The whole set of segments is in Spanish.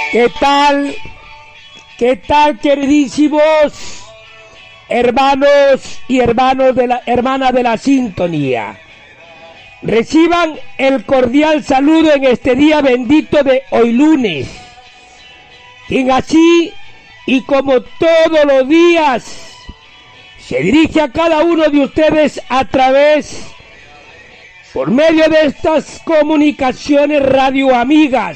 ¿Qué tal? ¿Qué tal, queridísimos hermanos y hermanas de la sintonía? Reciban el cordial saludo en este día bendito de hoy lunes. Quien así y como todos los días se dirige a cada uno de ustedes a través, por medio de estas comunicaciones radioamigas.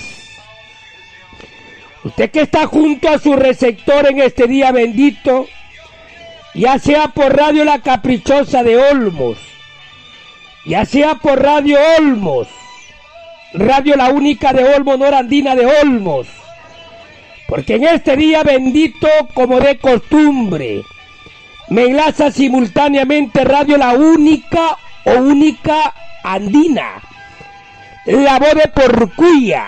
Usted que está junto a su receptor en este día bendito, ya sea por Radio La Caprichosa de Olmos, ya sea por Radio Olmos, Radio La Única de Olmos, Norandina de Olmos, porque en este día bendito, como de costumbre, me enlaza simultáneamente Radio La Única o Única Andina, La Voz de Porcuya,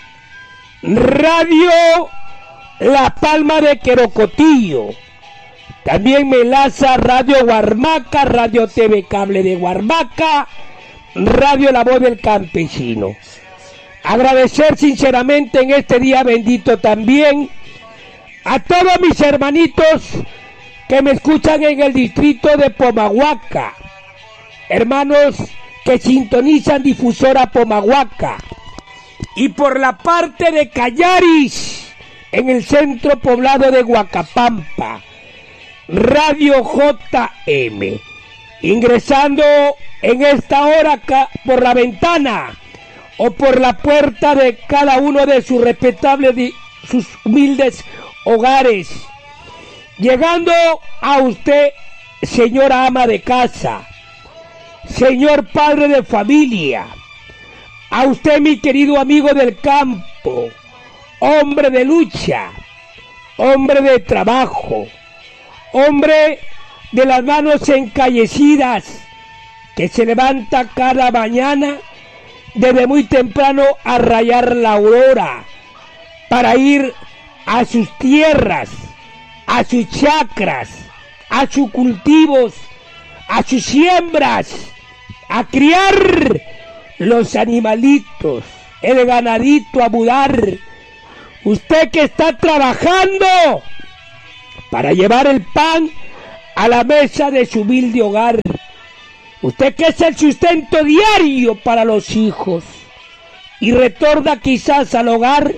Radio La Palma de Querocotillo. También me enlaza Radio Guarmaca, Radio TV Cable de Guarmaca, Radio La Voz del Campesino. Agradecer sinceramente en este día bendito también a todos mis hermanitos que me escuchan en el distrito de Pomahuaca, hermanos que sintonizan Difusora Pomahuaca, y por la parte de Callaris, en el centro poblado de Huacapampa, Radio JM, ingresando en esta hora por la ventana o por la puerta de cada uno de sus respetables, sus humildes hogares, llegando a usted, señora ama de casa, señor padre de familia, a usted, mi querido amigo del campo, hombre de lucha, hombre de trabajo, hombre de las manos encallecidas, que se levanta cada mañana desde muy temprano a rayar la aurora para ir a sus tierras, a sus chacras, a sus cultivos, a sus siembras, a criar los animalitos, el ganadito, a mudar. Usted que está trabajando para llevar el pan a la mesa de su humilde hogar. Usted que es el sustento diario para los hijos y retorna quizás al hogar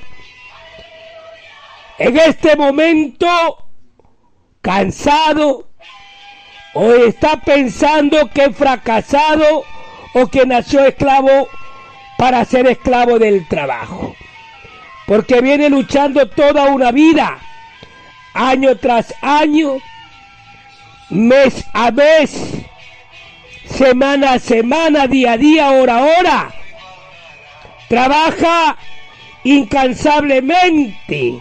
en este momento cansado, o está pensando que he fracasado o que nació esclavo para ser esclavo del trabajo, porque viene luchando toda una vida, año tras año, mes a mes, semana a semana, día a día, hora a hora. Trabaja incansablemente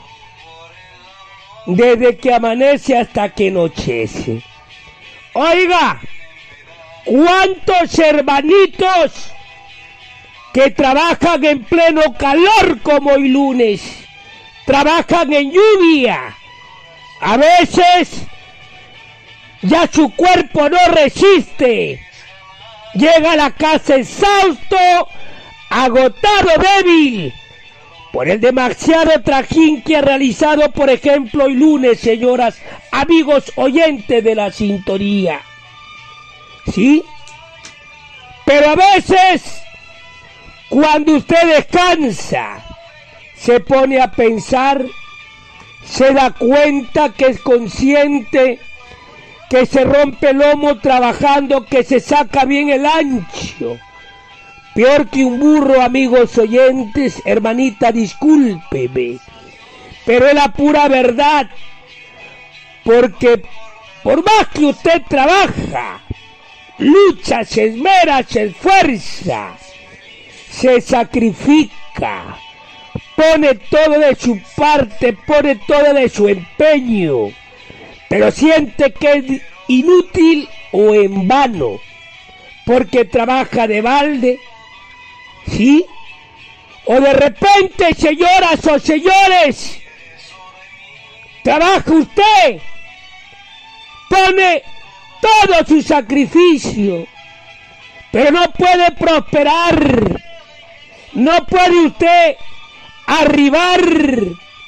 desde que amanece hasta que anochece. Oiga, ¿cuántos hermanitos que trabajan en pleno calor como hoy lunes, trabajan en lluvia? A veces ya su cuerpo no resiste, llega a la casa exhausto, agotado, débil, por el demasiado trajín que ha realizado, por ejemplo, hoy lunes, señoras, amigos oyentes de la sintonía. ¿Sí? Pero a veces, cuando usted descansa, se pone a pensar, se da cuenta que es consciente, que se rompe el lomo trabajando, que se saca bien el ancho. Peor que un burro, amigos oyentes, hermanita, discúlpeme, pero es la pura verdad, porque por más que usted trabaja, lucha, se esmera, se esfuerza, se sacrifica, pone todo de su parte, pone todo de su empeño, pero siente que es inútil o en vano, porque trabaja de balde, ¿sí? O de repente, señoras o señores, trabaja usted, pone todo su sacrificio, pero no puede prosperar, no puede usted arribar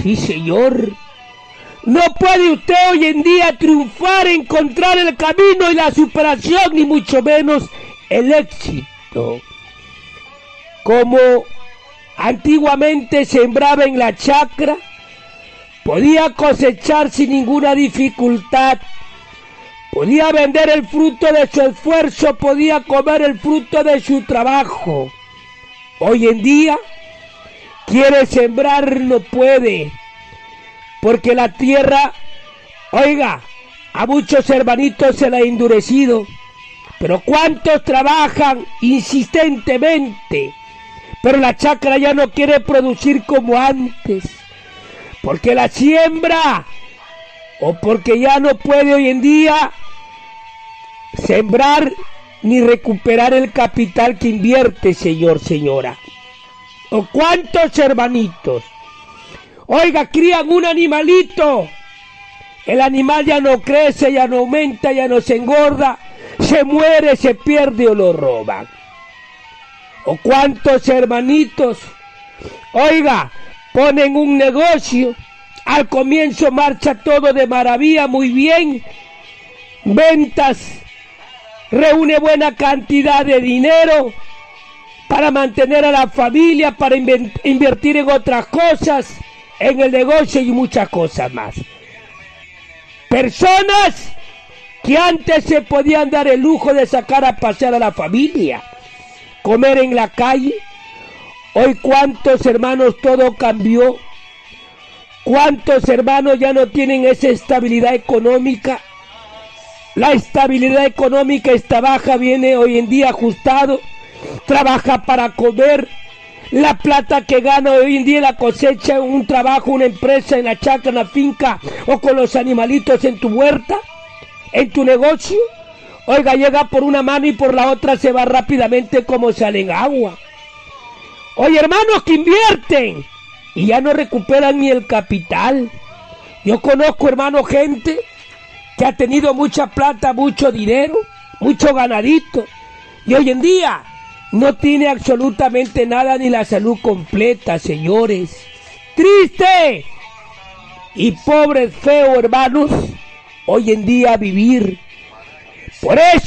Sí, señor. No puede usted hoy en día triunfar, encontrar el camino y la superación, ni mucho menos el éxito. Como antiguamente sembraba en la chacra, podía cosechar sin ninguna dificultad, podía vender el fruto de su esfuerzo, podía comer el fruto de su trabajo. Hoy en día, quiere sembrar, no puede, porque la tierra, oiga, a muchos hermanitos se la ha endurecido, pero ¿cuántos trabajan insistentemente? Pero la chacra ya no quiere producir como antes, porque la siembra, o porque ya no puede hoy en día sembrar ni recuperar el capital que invierte, señor, señora. ¿O cuántos hermanitos? Oiga, crían un animalito, el animal ya no crece, ya no aumenta, ya no se engorda, se muere, se pierde o lo roban. ¿O cuántos hermanitos, oiga, ponen un negocio, al comienzo marcha todo de maravilla, muy bien, ventas, reúne buena cantidad de dinero para mantener a la familia, para invertir en otras cosas, en el negocio y muchas cosas más? Personas que antes se podían dar el lujo de sacar a pasear a la familia, comer en la calle, hoy cuántos hermanos todo cambió, cuántos hermanos ya no tienen esa estabilidad económica. La estabilidad económica está baja, viene hoy en día ajustado, trabaja para comer, la plata que gana hoy en día la cosecha en un trabajo, una empresa, en la chacra, en la finca o con los animalitos en tu huerta, en tu negocio. Oiga, llega por una mano y por la otra se va rápidamente como sale en agua. Oye, hermanos que invierten y ya no recuperan ni el capital. Yo conozco, hermano, gente que ha tenido mucha plata, mucho dinero, mucho ganadito, y hoy en día no tiene absolutamente nada, ni la salud completa, señores. Triste y pobre, feo, hermanos, hoy en día vivir. Por eso